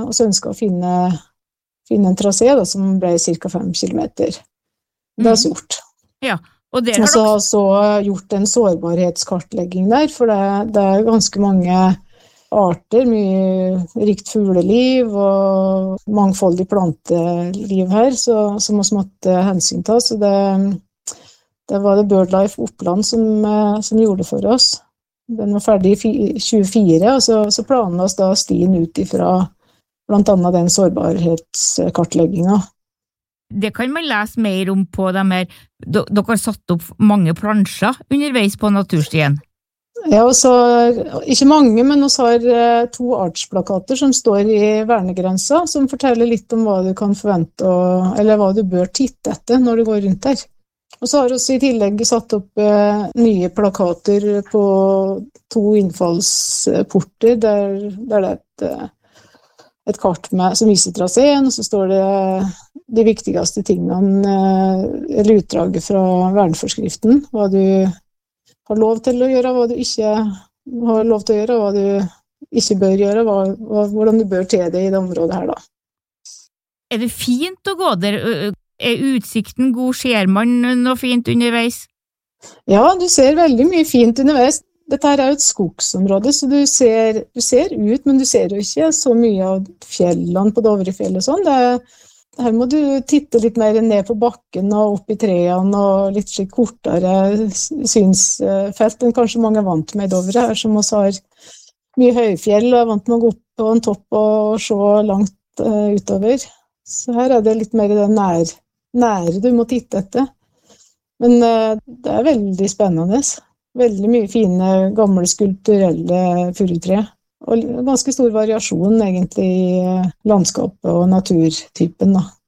og så ønsket å finne en trasé da, som ble cirka 5 kilometer. Det har vi gjort. Ja, og så har vi gjort en sårbarhetskartlegging der, for det ganske mange arter, mye rikt fugleliv og mangfoldig planteliv her, så vi måtte hensyn ta. Så det var det BirdLife Oppland som gjorde det for oss. Den var ferdig i 2024, og så planla vi da stien ut ifra blant annet den sårbarhetskartleggingen. Det kan man lese mer om på de her. Dere har satt opp mange plansjer underveis på naturstien. Ja, og så, ikke mange, men vi har 2 artsplakater som står i vernegrensa, som forteller litt om hva du kan forvente, eller hva du bør titte etter når du går rundt der. Og så har vi i tillegg satt opp nye plakater på 2 innfallsporter, der det et kart som viser traseen, og så står det de viktigste tingene, eller utdraget fra verneforskriften, hva du har lov til å gjøre, hva du ikke har lov til å gjøre, hva du ikke bør gjøre, hvordan du bør til det i det området her da. Det fint å gå der? Utsikten god? Ser man noe fint underveis? Ja, du ser veldig mye fint underveis. Dette her jo et skogsområde, så du ser ut, men du ser jo ikke så mye av fjellene på Dovrefjell og sånn. Her må du titte litt mer ned på bakken og opp i trærne og litt slik kortere synsfelt enn kanskje mange er vant med i Dovre her, som også har mye høyfjell og er vant med å gå opp på en topp og se langt utover. Så her det litt mer det nære du må titte etter. Men det veldig spennende. Veldig mye fine, gamle skulpturelle furutre. Og ganske stor variasjon egentlig i landskapet og naturtypen da.